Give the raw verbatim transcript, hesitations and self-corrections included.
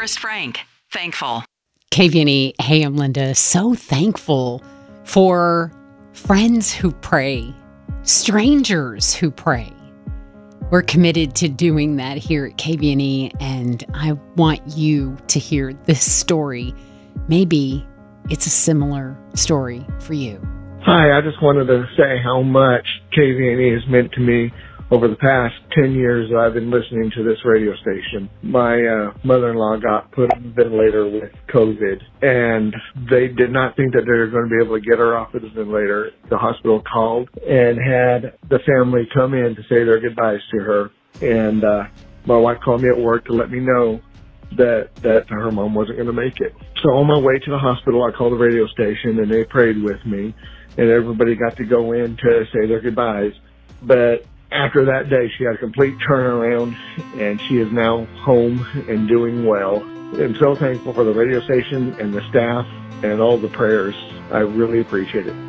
Forrest Frank, thankful. K V N E, hey, I'm Linda. So thankful for friends who pray, strangers who pray. We're committed to doing that here at K V N E, and I want you to hear this story. Maybe it's a similar story for you. Hi, I just wanted to say how much K V N E has meant to me over the past ten years that I've been listening to this radio station. My uh, mother-in-law got put on a ventilator with COVID, and they did not think that they were going to be able to get her off of the ventilator. The hospital called and had the family come in to say their goodbyes to her, and uh, my wife called me at work to let me know that, that her mom wasn't going to make it. So on my way to the hospital, I called the radio station, and they prayed with me, and everybody got to go in to say their goodbyes. But after that day, she had a complete turnaround, and she is now home and doing well. I'm so thankful for the radio station and the staff and all the prayers. I really appreciate it.